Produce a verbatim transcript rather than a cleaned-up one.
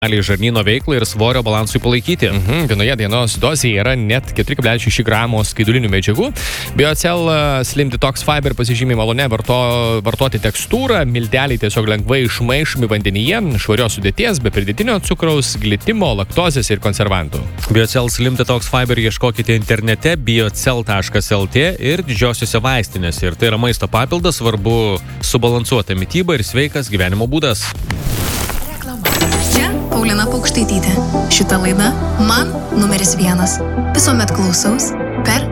žarnyno veiklai ir svorio balansui palaikyti. Mhm, vienoje dienos dozėje yra net keturi kablelis šeši gramo skaidulinių medžiagų. BioCell Slim Detox Fiber pasižymi malonę varto, vartoti tekstūrą, milteliai tiesiog lengvai išmaišomi vandenyje, švarios sudėties, be pridėtinio cukraus, glitimo, laktozės ir konservantų. BioCell Slim Detox Fiber ieškokite internete biocell taškas lt ir didžiosiuose vaistinėse. Ir tai yra maisto papildas, svarbu subalansuota mityba ir sveikas gyvenimo būdas. Čia Paulina Paukštaitytė. Šita laida man numeris vienas. Visuomet klausaus per